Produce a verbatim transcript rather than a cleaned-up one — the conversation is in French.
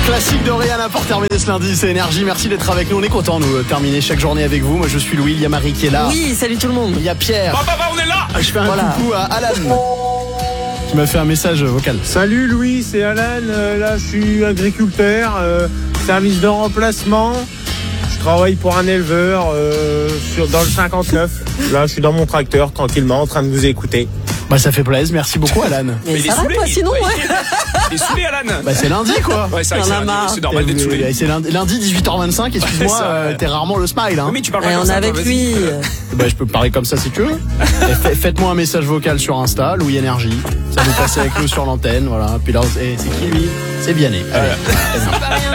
Classique de Rihanna pour terminer ce lundi, c'est Énergie. Merci d'être avec nous. On est content nous de terminer chaque journée avec vous. Moi je suis Louis, il y a Marie qui est là. Oui, salut tout le monde. Il y a Pierre. Bah, bah, bah, on est là. Je fais un Voilà. coucou à Alan qui m'a fait un message vocal. Salut Louis, c'est Alan. Euh, là, je suis agriculteur, euh, service de remplacement. Je travaille pour un éleveur euh, sur, dans le cinquante-neuf. Là, je suis dans mon tracteur, tranquillement, en train de vous écouter. Bah ça fait plaisir, merci beaucoup Alan. Mais il est ça va saoulé, toi il- sinon ouais, ouais. Il est saoulé, Alan. Bah c'est lundi quoi. Ouais, c'est vrai que Y'en a c'est lundi, marre. c'est normal d'être saoulé. Et c'est lundi, lundi dix-huit heures vingt-cinq, excuse-moi, Ouais, ça, euh, ouais. t'es rarement le smile hein. Oui, mais tu parles pas Ouais, comme on ça, est avec toi, lui. vas-y. Bah je peux parler comme ça si tu veux. Et fait- Faites-moi un message vocal sur Insta, Louis Énergie. Ça vous passe avec nous sur l'antenne, voilà. Puis là, et c'est qui lui? C'est Vianney. Allez.